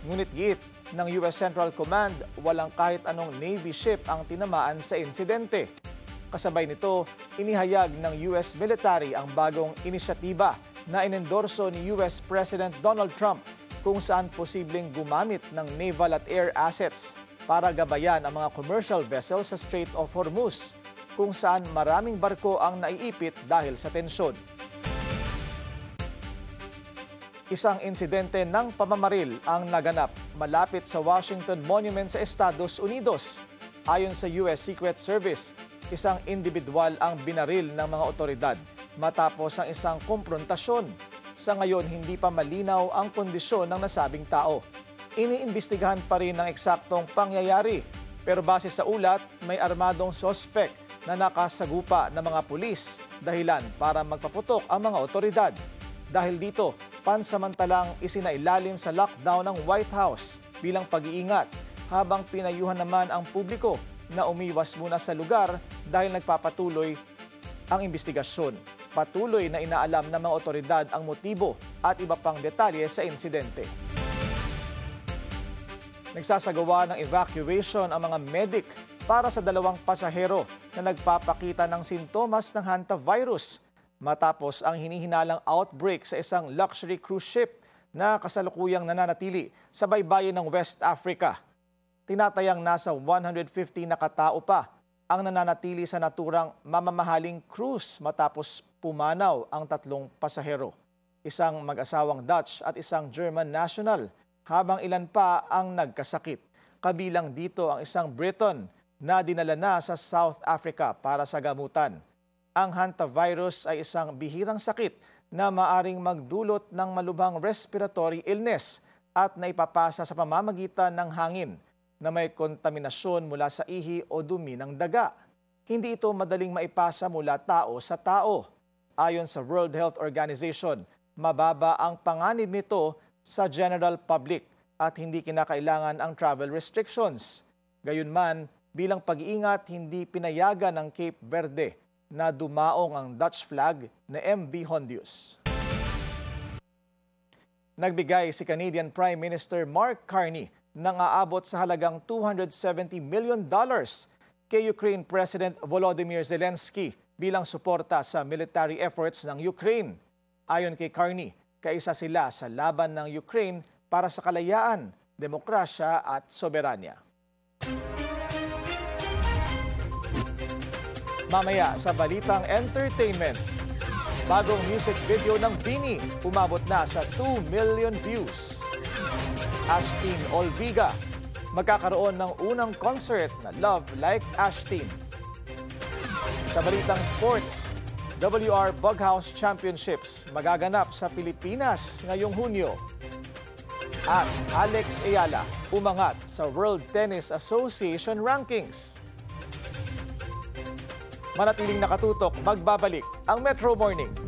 Ngunit giit ng US Central Command, walang kahit anong Navy ship ang tinamaan sa insidente. Kasabay nito, inihayag ng US military ang bagong inisyatiba na inendorso ni US President Donald Trump kung saan posibleng gumamit ng naval at air assets para gabayan ang mga commercial vessels sa Strait of Hormuz, kung saan maraming barko ang naiipit dahil sa tensyon. Isang insidente ng pamamaril ang naganap malapit sa Washington Monument sa Estados Unidos. Ayon sa US Secret Service, isang individual ang binaril ng mga otoridad matapos ang isang komprontasyon. Sa ngayon, hindi pa malinaw ang kondisyon ng nasabing tao. Iniimbestigahan pa rin ang eksaktong pangyayari, pero base sa ulat, may armadong sospek na nakasagupa ng mga pulis dahilan para magpaputok ang mga otoridad. Dahil dito, pansamantalang isinailalim sa lockdown ng White House bilang pag-iingat, habang pinayuhan naman ang publiko na umiwas muna sa lugar dahil nagpapatuloy ang investigasyon. Patuloy na inaalam ng mga otoridad ang motibo at iba pang detalye sa insidente. Nagsasagawa ng evacuation ang mga medic para sa 2 pasahero na nagpapakita ng sintomas ng hantavirus matapos ang hinihinalang outbreak sa isang luxury cruise ship na kasalukuyang nananatili sa baybayin ng West Africa. Tinatayang nasa 150 na katao pa ang nananatili sa naturang mamamahaling cruise matapos pumanaw ang 3 pasahero, isang mag-asawang Dutch at isang German national, habang ilan pa ang nagkasakit. Kabilang dito ang isang Briton na dinala na sa South Africa para sa gamutan. Ang hantavirus ay isang bihirang sakit na maaring magdulot ng malubhang respiratory illness at naipapasa sa pamamagitan ng hangin na may kontaminasyon mula sa ihi o dumi ng daga. Hindi ito madaling maipasa mula tao sa tao. Ayon sa World Health Organization, mababa ang panganib nito sa general public at hindi kinakailangan ang travel restrictions. Gayunman, bilang pag-iingat, hindi pinayagan ng Cape Verde na dumaong ang Dutch flag na MV Hondius. Nagbigay si Canadian Prime Minister Mark Carney ng aabot sa halagang $270 million kay Ukraine President Volodymyr Zelensky bilang suporta sa military efforts ng Ukraine. Ayon kay Carney, kaisa sila sa laban ng Ukraine para sa kalayaan, demokrasya at soberanya. Mamaya sa Balitang Entertainment, bagong music video ng BINI umabot na sa 2 million views. Ashtin Olviga, magkakaroon ng unang concert na Love Like Ashtin. Sa Balitang Sports, WR Bughouse Championships magaganap sa Pilipinas ngayong Hunyo. At Alex Ayala umangat sa World Tennis Association rankings. Manatiling nakatutok, magbabalik ang Metro Morning.